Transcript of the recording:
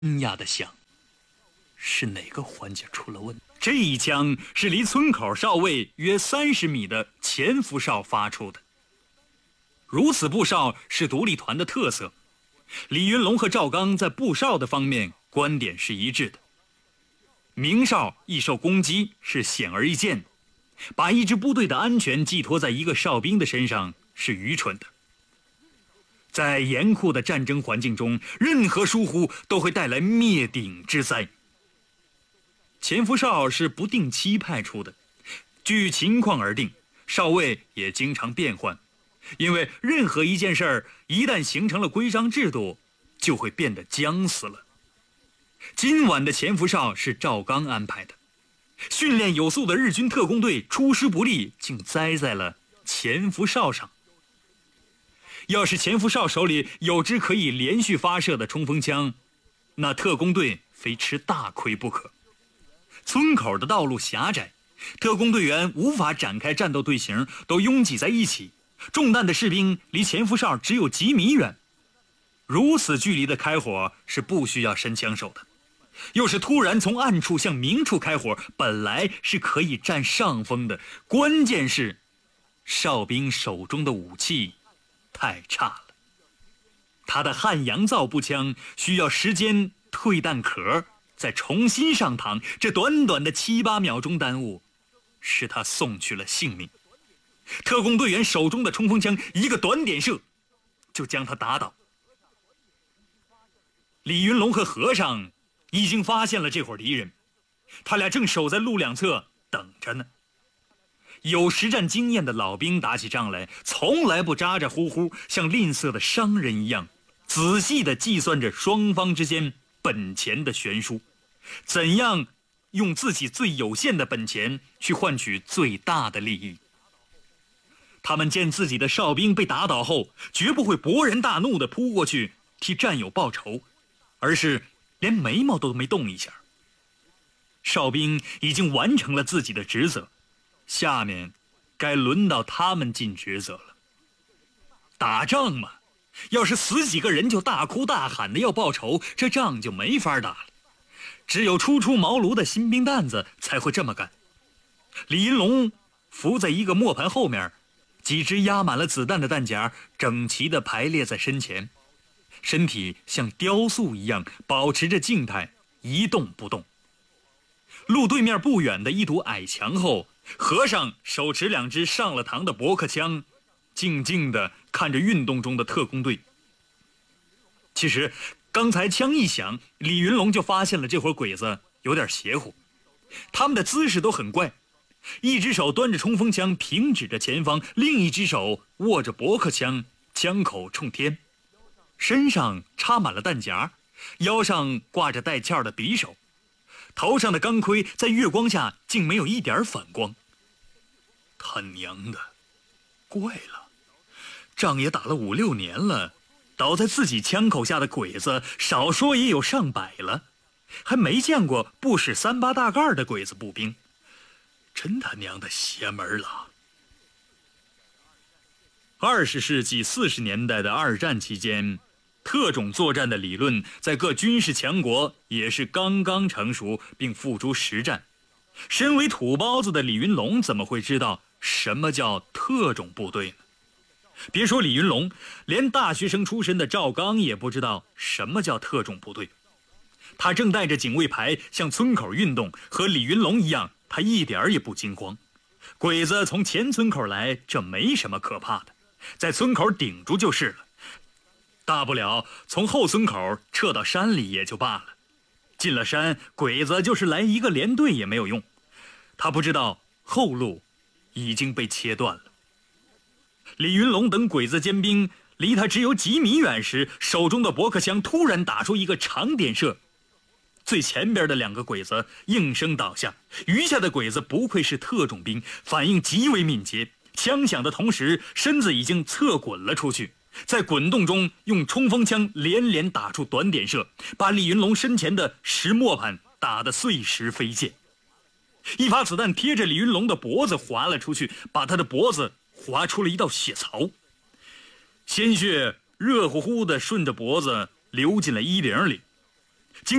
讶的想，是哪个环节出了问题？这一枪是离村口哨位约30米的前伏哨发出的。如此布哨是独立团的特色，李云龙和赵刚在布哨的方面观点是一致的。鸣哨易受攻击是显而易见的，把一支部队的安全寄托在一个哨兵的身上是愚蠢的。在严酷的战争环境中，任何疏忽都会带来灭顶之灾。前伏哨是不定期派出的，据情况而定，哨位也经常变换，因为任何一件事儿一旦形成了规章制度，就会变得僵死了。今晚的前伏哨是赵刚安排的，训练有素的日军特工队出师不利，竟栽在了前伏哨上。要是前伏哨手里有支可以连续发射的冲锋枪，那特工队非吃大亏不可。村口的道路狭窄，特工队员无法展开战斗队形，都拥挤在一起，中弹的士兵离前伏哨只有几米远。如此距离的开火是不需要神枪手的，又是突然从暗处向明处开火，本来是可以占上风的，关键是哨兵手中的武器太差了。他的汉阳造步枪需要时间退弹壳，再重新上膛，这短短的7、8秒钟耽误，使他送去了性命。特工队员手中的冲锋枪一个短点射，就将他打倒。李云龙和和尚已经发现了这伙敌人，他俩正守在路两侧等着呢。有实战经验的老兵打起仗来，从来不咋咋呼呼，像吝啬的商人一样，仔细地计算着双方之间本钱的悬殊，怎样用自己最有限的本钱去换取最大的利益。他们见自己的哨兵被打倒后，绝不会勃然大怒地扑过去替战友报仇，而是连眉毛都没动一下。哨兵已经完成了自己的职责，下面该轮到他们尽职责了。打仗嘛，要是死几个人就大哭大喊的要报仇，这仗就没法打了。只有初出茅庐的新兵蛋子才会这么干。李云龙伏在一个磨盘后面，几只压满了子弹的弹夹整齐地排列在身前，身体像雕塑一样保持着静态，一动不动。路对面不远的一堵矮墙后，和尚手持2支上了膛的驳壳枪，静静地看着运动中的特工队。其实刚才枪一响，李云龙就发现了这伙鬼子有点邪乎，他们的姿势都很怪，一只手端着冲锋枪平指着前方，另一只手握着驳壳枪，枪口冲天，身上插满了弹夹，腰上挂着带鞘的匕首，头上的钢盔在月光下竟没有一点反光。他娘的，怪了，仗也打了5、6年了，倒在自己枪口下的鬼子少说也有上百了，还没见过不使3、8大盖的鬼子步兵，真他娘的邪门了。20世纪40年代的二战期间，特种作战的理论在各军事强国也是刚刚成熟并付诸实战。身为土包子的李云龙怎么会知道什么叫特种部队呢？别说李云龙，连大学生出身的赵刚也不知道什么叫特种部队。他正带着警卫排向村口运动，和李云龙一样，他一点也不惊慌。鬼子从前村口来，这没什么可怕的，在村口顶住就是了，大不了从后村口撤到山里也就罢了。进了山，鬼子就是来一个连队也没有用。他不知道后路已经被切断了。李云龙等鬼子尖兵离他只有几米远时，手中的驳壳枪突然打出一个长点射，最前边的2个鬼子应声倒下，余下的鬼子不愧是特种兵，反应极为敏捷，枪响的同时身子已经侧滚了出去，在滚动中用冲锋枪连连打出短点射，把李云龙身前的石磨盘打得碎石飞溅。一发子弹贴着李云龙的脖子划了出去，把他的脖子划出了一道血槽，鲜血热乎乎地顺着脖子流进了衣领里。